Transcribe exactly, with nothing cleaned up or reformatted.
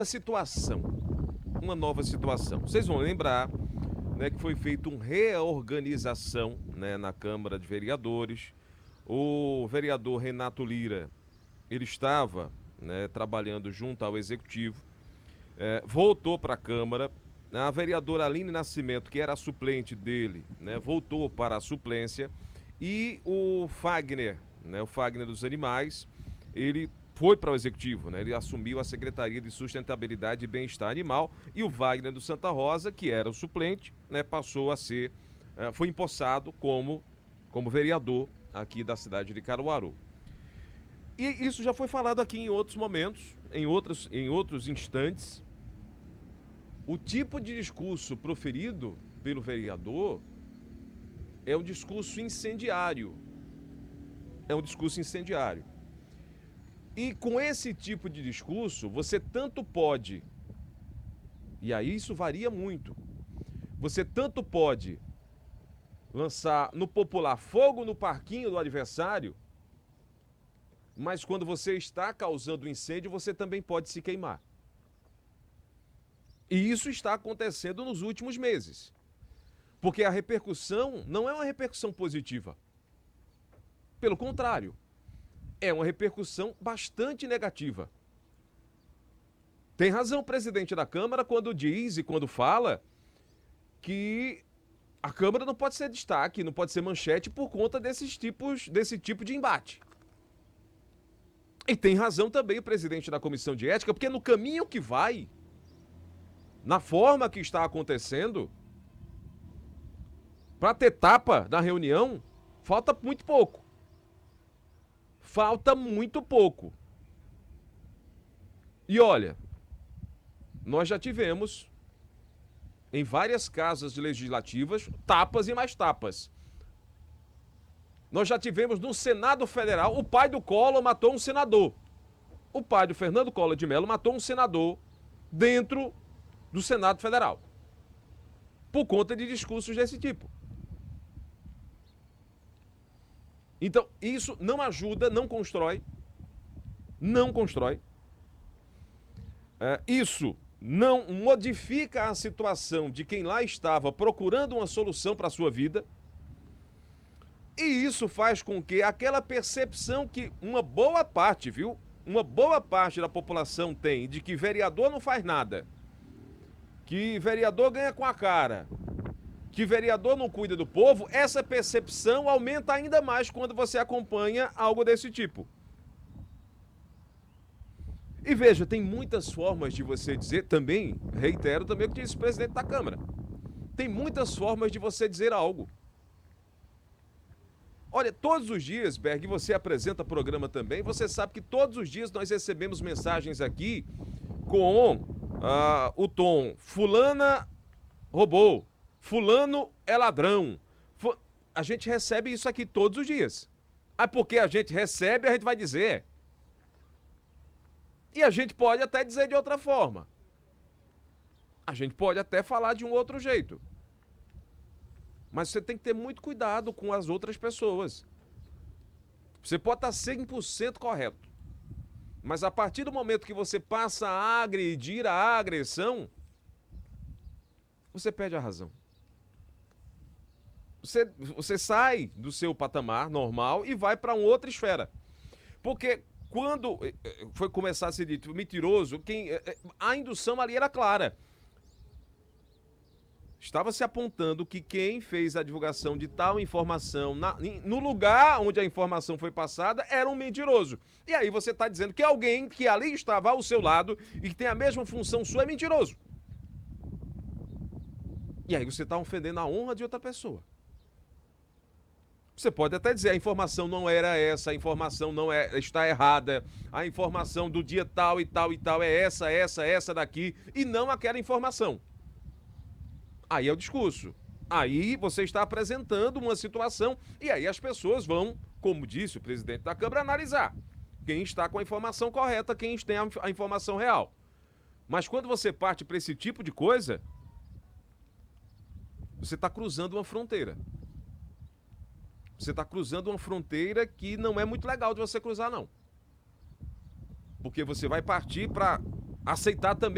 situação, uma nova situação. Vocês vão lembrar, né, que foi feita uma reorganização, né, na Câmara de Vereadores. O vereador Renato Lira, ele estava, né, trabalhando junto ao Executivo, eh, voltou para a Câmara. A vereadora Aline Nascimento, que era a suplente dele, né, voltou para a suplência. E o Fagner, né, o Fagner dos Animais, ele foi para o Executivo, né? Ele assumiu a Secretaria de Sustentabilidade e Bem-Estar Animal, e o Wagner do Santa Rosa, que era o suplente, né, passou a ser, uh, foi empossado como, como vereador aqui da cidade de Caruaru. E isso já foi falado aqui em outros momentos, em outros, em outros instantes. O tipo de discurso proferido pelo vereador é um discurso incendiário. É um discurso incendiário. E com esse tipo de discurso, você tanto pode, e aí isso varia muito, você tanto pode lançar no popular fogo no parquinho do adversário, mas quando você está causando incêndio, você também pode se queimar. E isso está acontecendo nos últimos meses. Porque a repercussão não é uma repercussão positiva. Pelo contrário, é uma repercussão bastante negativa. Tem razão o presidente da Câmara quando diz e quando fala que a Câmara não pode ser destaque, não pode ser manchete por conta desses tipos, desse tipo de embate. E tem razão também o presidente da Comissão de Ética, porque no caminho que vai, na forma que está acontecendo, para ter tapa na reunião, falta muito pouco. Falta muito pouco. E olha, nós já tivemos, em várias casas legislativas, tapas e mais tapas. Nós já tivemos no Senado Federal, o pai do Collor matou um senador. O pai do Fernando Collor de Mello matou um senador dentro do Senado Federal. Por conta de discursos desse tipo. Então, isso não ajuda, não constrói. Não constrói. É, isso não modifica a situação de quem lá estava procurando uma solução para a sua vida. E isso faz com que aquela percepção que uma boa parte, viu? Uma boa parte da população tem de que vereador não faz nada. Que vereador ganha com a cara. Que vereador não cuida do povo, essa percepção aumenta ainda mais quando você acompanha algo desse tipo. E veja, tem muitas formas de você dizer, também, reitero também o que disse o presidente da Câmara, tem muitas formas de você dizer algo. Olha, todos os dias, Berg, você apresenta programa também, você sabe que todos os dias nós recebemos mensagens aqui com uh, o tom fulana roubou, fulano é ladrão. A gente recebe isso aqui todos os dias. Ah, porque a gente recebe, a gente vai dizer. E a gente pode até dizer de outra forma. A gente pode até falar de um outro jeito. Mas você tem que ter muito cuidado com as outras pessoas. Você pode estar cem por cento correto. Mas a partir do momento que você passa a agredir a agressão, você perde a razão. Você, você sai do seu patamar normal e vai para uma outra esfera. Porque quando foi começar a ser dito mentiroso, quem, a indução ali era clara. Estava se apontando que quem fez a divulgação de tal informação na, no lugar onde a informação foi passada era um mentiroso. E aí você está dizendo que alguém que ali estava ao seu lado e que tem a mesma função sua é mentiroso. E aí você está ofendendo a honra de outra pessoa. Você pode até dizer, a informação não era essa, a informação não é, está errada, a informação do dia tal e tal e tal é essa, essa, essa daqui, e não aquela informação. Aí é o discurso. Aí você está apresentando uma situação, e aí as pessoas vão, como disse o presidente da Câmara, analisar quem está com a informação correta, quem tem a informação real. Mas quando você parte para esse tipo de coisa, você está cruzando uma fronteira. Você está cruzando uma fronteira que não é muito legal de você cruzar, não. Porque você vai partir para aceitar também